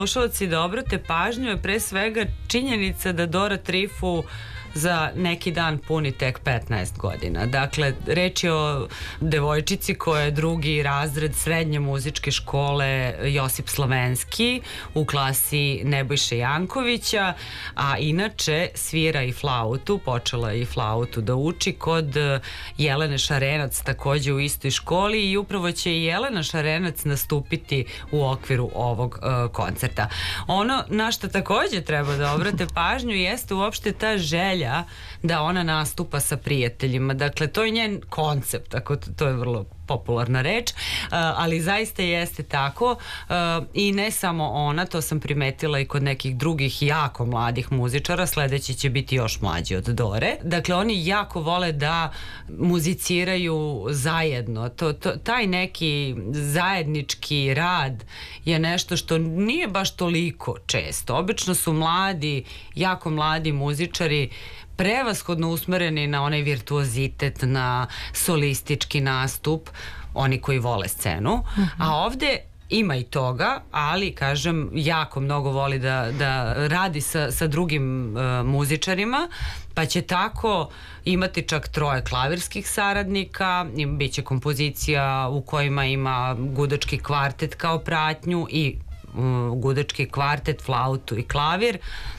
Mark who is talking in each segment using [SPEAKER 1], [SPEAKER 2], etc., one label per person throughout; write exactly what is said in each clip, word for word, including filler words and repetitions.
[SPEAKER 1] Slušalci, da obrate pažnju je pre svega činjenica da Dora Trifu za neki dan puni tek petnaest godina. Dakle, reč je o devojčici koja je drugi razred srednje muzičke škole Josip Slovenski u klasi Nebojše Jankovića, a inače svira i flautu, počela je i flautu da uči kod Jelene Šarenac, takođe u istoj školi, i upravo će i Jelena Šarenac nastupiti u okviru ovog uh, koncerta. Ono na što takođe treba da obrate pažnju jeste uopšte ta želja da ona nastupa sa prijateljima. Dakle, to je njen koncept, ako to je vrlo popularna reč, ali zaista jeste tako, i ne samo ona, to sam primetila i kod nekih drugih jako mladih muzičara, sledeći će biti još mlađi od Dore. Dakle, oni jako vole da muziciraju zajedno. To, to, taj neki zajednički rad je nešto što nije baš toliko često. Obično su mladi, jako mladi muzičari prevashodno usmereni na onaj virtuozitet, na solistički nastup, oni koji vole scenu, uh-huh. a ovde ima i toga, ali, kažem, jako mnogo voli da, da radi sa, sa drugim uh, muzičarima, pa će tako imati čak troje klavirskih saradnika, biće kompozicija u kojima ima gudački kvartet kao pratnju i uh, gudački kvartet, flautu i klavir.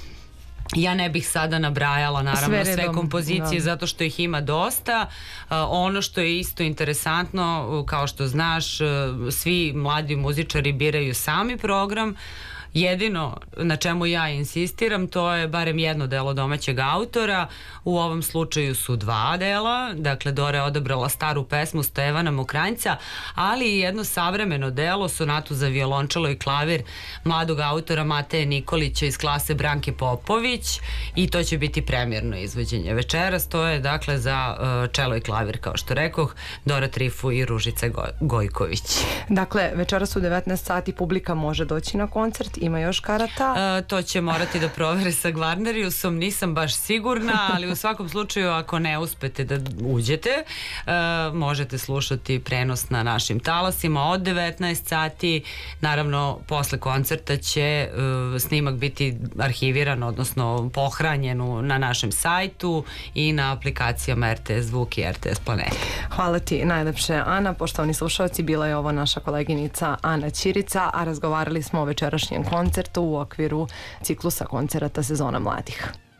[SPEAKER 1] Ja ne bih sada nabrajala naravno sve, sve kompozicije, da. Zato što ih ima dosta. Uh, ono što je isto interesantno, kao što znaš, uh, svi mladi muzičari biraju sami program. Jedino na čemu ja insistiram, to je barem jedno delo domaćeg autora. U ovom slučaju su dva dela. Dakle, Dora je odabrala staru pesmu Stevana Mokranjca, ali i jedno savremeno delo, sonatu za violončelo i klavir mladog autora Mateje Nikolića iz klase Branke Popović, i to će biti premijerno izvođenje večeras. To je, dakle, za uh, čelo i klavir, kao što rekoh, Dora Trifu i Ružica Go Gojković.
[SPEAKER 2] Dakle, večeras u devetnaest sati publika može doći na koncert. Ima još karata?
[SPEAKER 1] Uh, to će morati da provere sa Gvarneriusom, nisam baš sigurna, ali u svakom slučaju ako ne uspete da uđete, uh, možete slušati prenos na našim talasima od devetnaest sati. Naravno, posle koncerta će uh, snimak biti arhiviran, odnosno pohranjen na našem sajtu i na aplikacijama R T S Zvuk i R T S Planeta.
[SPEAKER 2] Hvala ti najlepše, Ana. Poštovani slušalci, bila je ovo naša koleginica Ana Ćirica, a razgovarali smo o večerašnjem koncertu u okviru ciklusa koncerata Sezona mladih.